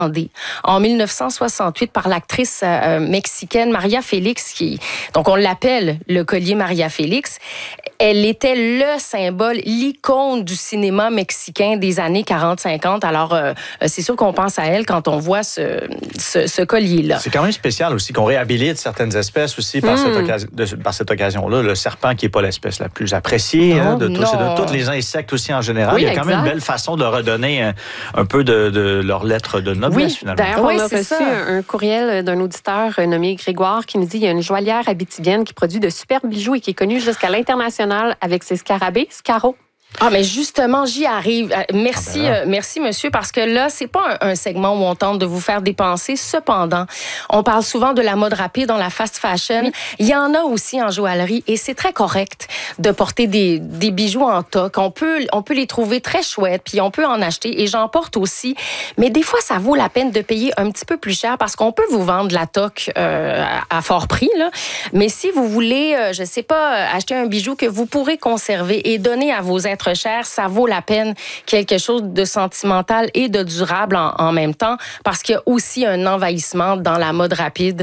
en 1968 par l'actrice mexicaine Maria Félix, donc on l'appelle le collier Maria Félix. Elle était le symbole, l'icône du cinéma mexicain des années 40-50. Alors, c'est sûr qu'on pense à elle quand on voit ce collier-là. C'est quand même spécial aussi qu'on réhabilite certaines espèces aussi par cette occasion-là. Le serpent qui n'est pas l'espèce la plus appréciée de tous les insectes aussi en général. Oui, il y a quand même une belle façon de redonner un peu de leur lettre de noblesse, finalement. D'ailleurs, on a reçu un courriel d'un auditeur nommé Grégoire qui nous dit qu'il y a une joaillière abitibienne qui produit de superbes bijoux et qui est connue jusqu'à l'international avec ses scarabées, Scaro. Ah, mais justement, j'y arrive. Merci, merci, monsieur, parce que là, c'est pas un segment où on tente de vous faire dépenser. Cependant, on parle souvent de la mode rapide dans la fast fashion. Oui. Il y en a aussi en joaillerie et c'est très correct de porter des bijoux en toc. On peut les trouver très chouettes, puis on peut en acheter et j'en porte aussi. Mais des fois, ça vaut la peine de payer un petit peu plus cher parce qu'on peut vous vendre la toque à fort prix, là. Mais si vous voulez, je sais pas, acheter un bijou que vous pourrez conserver et donner à vos êtres chers, ça vaut la peine quelque chose de sentimental et de durable en même temps, parce qu'il y a aussi un envahissement dans la mode rapide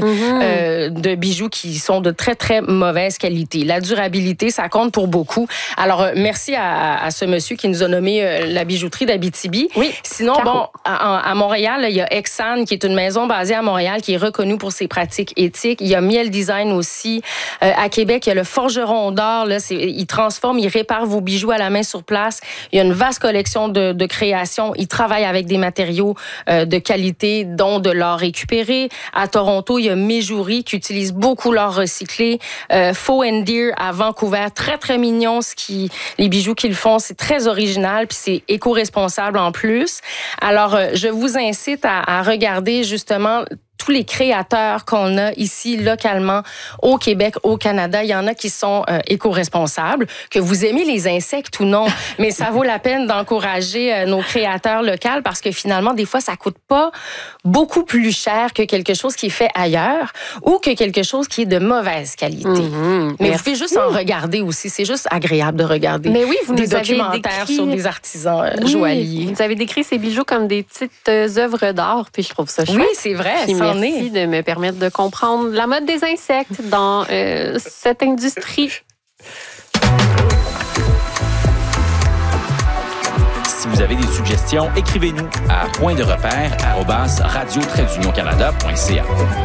de bijoux qui sont de très, très mauvaise qualité. La durabilité, ça compte pour beaucoup. Alors, merci à ce monsieur qui nous a nommé la bijouterie d'Abitibi. Oui. Sinon, à Montréal, il y a Exane, qui est une maison basée à Montréal, qui est reconnue pour ses pratiques éthiques. Il y a Miel Design aussi. À Québec, il y a le Forgeron d'Or. Là, il transforme, il répare vos bijoux à la main sur place. Il y a une vaste collection de créations. Ils travaillent avec des matériaux de qualité, dont de l'or récupéré. À Toronto, il y a Méjourie qui utilise beaucoup l'or recyclé. Faux and Deer à Vancouver, très, très mignon. Les bijoux qu'ils font, c'est très original puis c'est éco-responsable en plus. Alors, je vous incite à regarder justement tous les créateurs qu'on a ici localement au Québec, au Canada. Il y en a qui sont éco-responsables. Que vous aimez les insectes ou non, mais ça vaut la peine d'encourager nos créateurs locaux parce que finalement, des fois, ça coûte pas beaucoup plus cher que quelque chose qui est fait ailleurs ou que quelque chose qui est de mauvaise qualité. Mais vous pouvez juste en regarder aussi. C'est juste agréable de regarder des documentaires sur des artisans joailliers. Vous avez décrit ces bijoux comme des petites œuvres d'art, puis je trouve ça chouette. Oui, c'est vrai. Merci de me permettre de comprendre la mode des insectes dans cette industrie. Si vous avez des suggestions, écrivez-nous à pointderepère@radio-canada.ca.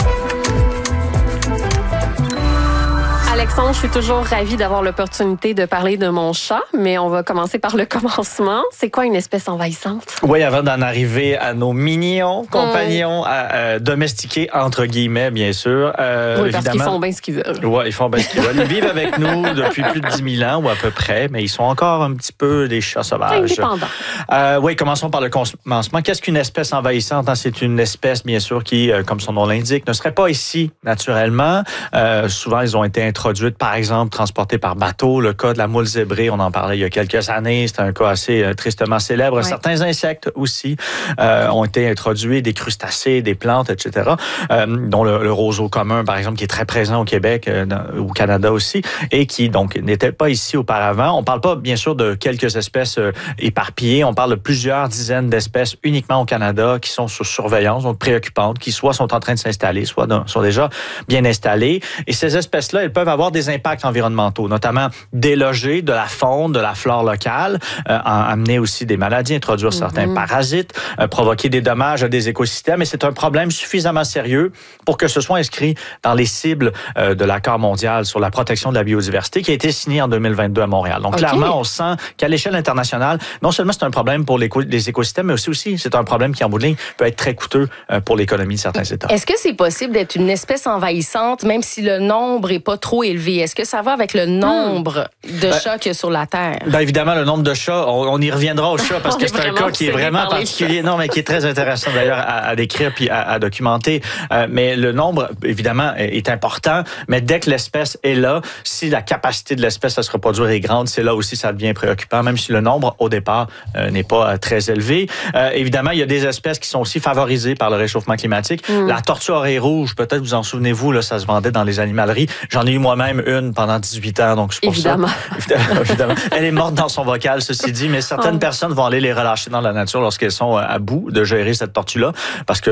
Alexandre, je suis toujours ravie d'avoir l'opportunité de parler de mon chat, mais on va commencer par le commencement. C'est quoi une espèce envahissante? Oui, avant d'en arriver à nos mignons compagnons domestiqués, entre guillemets, bien sûr. Oui, parce qu'ils font bien ce qu'ils veulent. Oui, ils font bien ce qu'ils veulent. Ils vivent avec nous depuis plus de 10 000 ans, ou à peu près, mais ils sont encore un petit peu des chats sauvages. Indépendants. Oui, commençons par le commencement. Qu'est-ce qu'une espèce envahissante? C'est une espèce, bien sûr, qui, comme son nom l'indique, ne serait pas ici naturellement. Souvent, ils ont été introduites, par exemple, transportées par bateau. Le cas de la moule zébrée, on en parlait il y a quelques années. C'est un cas assez tristement célèbre. Ouais. Certains insectes aussi ont été introduits, des crustacés, des plantes, etc., dont le roseau commun, par exemple, qui est très présent au Québec, au Canada aussi, et qui, donc, n'était pas ici auparavant. On ne parle pas, bien sûr, de quelques espèces éparpillées. On parle de plusieurs dizaines d'espèces uniquement au Canada qui sont sous surveillance, donc préoccupantes, qui soit sont en train de s'installer, soit sont déjà bien installées. Et ces espèces-là, elles peuvent avoir des impacts environnementaux, notamment déloger de la faune, de la flore locale, amener aussi des maladies, introduire certains parasites, provoquer des dommages à des écosystèmes. Et c'est un problème suffisamment sérieux pour que ce soit inscrit dans les cibles de l'Accord mondial sur la protection de la biodiversité qui a été signé en 2022 à Montréal. Donc, clairement, on sent qu'à l'échelle internationale, non seulement c'est un problème pour les écosystèmes, mais aussi c'est un problème qui, en bout de ligne, peut être très coûteux pour l'économie de certains États. Est-ce que c'est possible d'être une espèce envahissante, même si le nombre n'est pas trop élevé? Est-ce que ça va avec le nombre de chats qu'il y a sur la Terre? Bien évidemment, le nombre de chats, on y reviendra au chat parce que c'est un cas qui est vraiment particulier. Non, mais qui est très intéressant d'ailleurs à décrire puis à documenter. Mais le nombre, évidemment, est important. Mais dès que l'espèce est là, si la capacité de l'espèce à se reproduire est grande, c'est là aussi ça devient préoccupant, même si le nombre, au départ, n'est pas très élevé. Évidemment, il y a des espèces qui sont aussi favorisées par le réchauffement climatique. La tortue oreille rouge, peut-être vous en souvenez-vous, là, ça se vendait dans les animaleries. J'en ai eu moi-même une pendant 18 ans, donc c'est pour ça. Évidemment. Elle est morte dans son bocal, ceci dit, mais certaines personnes vont aller les relâcher dans la nature lorsqu'elles sont à bout de gérer cette tortue-là, parce que